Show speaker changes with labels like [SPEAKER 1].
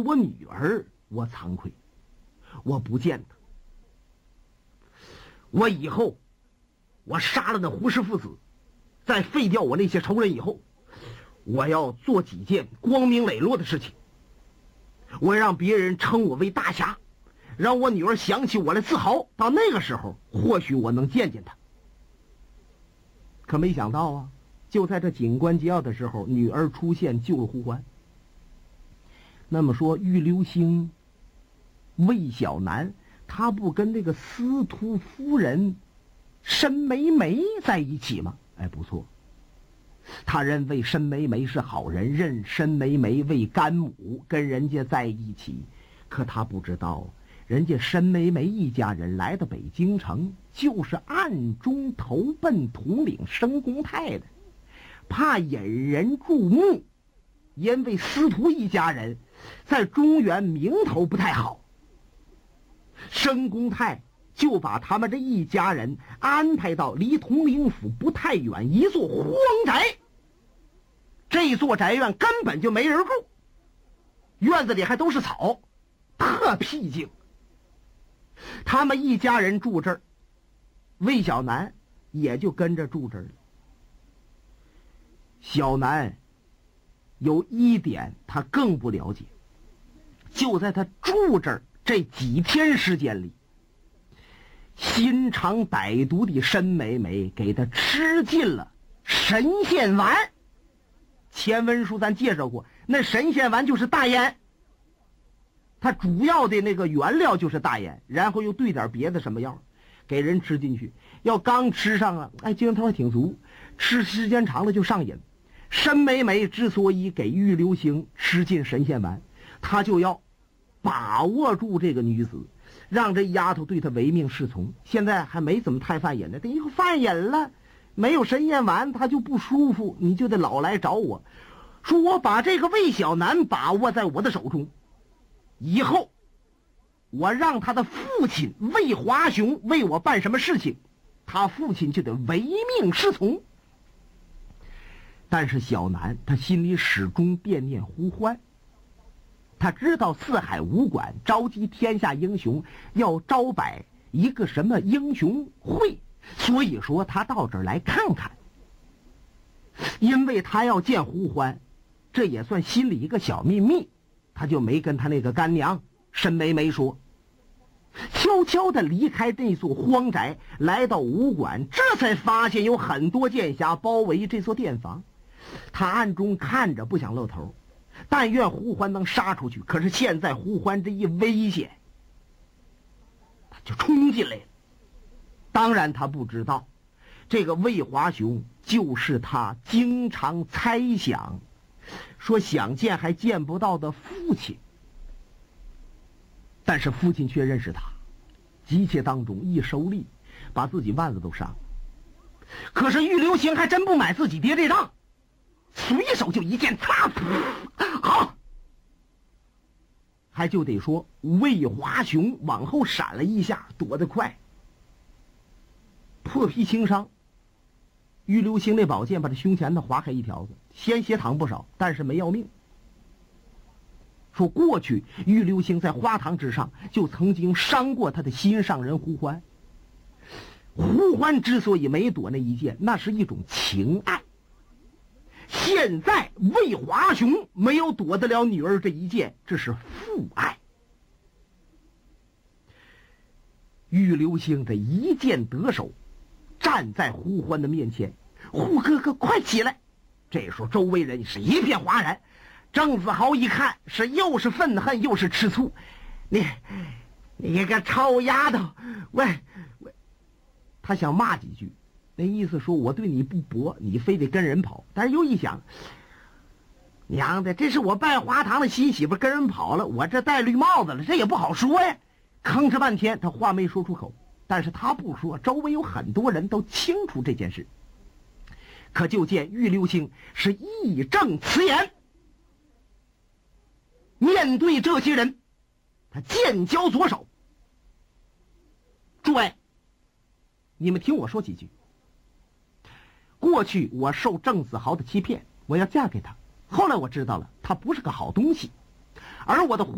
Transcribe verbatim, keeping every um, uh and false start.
[SPEAKER 1] 我女儿，我惭愧，我不见她。我以后，我杀了那胡氏父子，在废掉我那些仇人以后，我要做几件光明磊落的事情。我让别人称我为大侠，让我女儿想起我来自豪。到那个时候，或许我能见见她。可没想到啊，就在这紧关节要的时候，女儿出现救了胡欢。那么说，玉流星、魏小南，他不跟这个司徒夫人申梅梅在一起吗？哎，不错。他认为申梅梅是好人，认申梅梅为干母，跟人家在一起。可他不知道，人家申梅梅一家人来到北京城，就是暗中投奔统领申公泰的，怕引人注目，因为司徒一家人在中原名头不太好。申公泰就把他们这一家人安排到离统领府不太远一座荒宅。这座宅院根本就没人住，院子里还都是草，特僻静。他们一家人住这儿，魏小南也就跟着住这儿了。小南有一点他更不了解，就在他住这儿这几天时间里，心肠歹毒的申梅梅给他吃进了神仙丸。前文书咱介绍过，那神仙丸就是大烟，它主要的那个原料就是大烟，然后又兑点别的什么药，给人吃进去。要刚吃上了，哎，精神头还挺足，吃时间长了就上瘾。申梅梅之所以给玉流星吃进神仙丸，他就要把握住这个女子，让这丫头对他唯命是从。现在还没怎么太犯瘾呢，等以后犯瘾了，没有神仙丸他就不舒服，你就得老来找我，说我把这个魏小南把握在我的手中，以后我让他的父亲魏华雄为我办什么事情，他父亲就得唯命是从。但是小南他心里始终惦念胡欢，他知道四海武馆召集天下英雄，要招摆一个什么英雄会，所以说他到这儿来看看。因为他要见胡欢，这也算心里一个小秘密，他就没跟他那个干娘申梅梅说，悄悄地离开这座荒宅，来到武馆，这才发现有很多剑侠包围这座店房。他暗中看着，不想露头，但愿胡欢能杀出去。可是现在胡欢这一危险，他就冲进来了。当然他不知道，这个魏华雄就是他经常猜想说想见还见不到的父亲。但是父亲却认识他，急切当中一收力，把自己腕子都伤了。可是玉流星还真不买自己爹这账，随手就一剑，擦，好，还就得说魏华雄往后闪了一下，躲得快，破皮轻伤。玉流星那宝剑把他胸前的划开一条子，鲜血淌不少，但是没要命。说过去玉流星在花堂之上就曾经伤过他的心上人胡欢，胡欢之所以没躲那一剑，那是一种情爱。现在魏华雄没有躲得了女儿这一剑，这是父爱。玉流星这一剑得手，站在胡欢的面前，胡哥哥快起来！这时候周围人是一片哗然。郑子豪一看，是又是愤恨又是吃醋，你你个臭丫头，喂喂！他想骂几句，那意思说我对你不薄，你非得跟人跑。但是又一想，娘的，这是我拜华堂的新媳妇跟人跑了，我这戴绿帽子了，这也不好说呀。吭哧半天，他话没说出口。但是他不说，周围有很多人都清楚这件事。可就见玉流星是义正辞严，面对这些人，他剑交左手。诸位，你们听我说几句。过去我受郑子豪的欺骗，我要嫁给他，后来我知道了他不是个好东西，而我的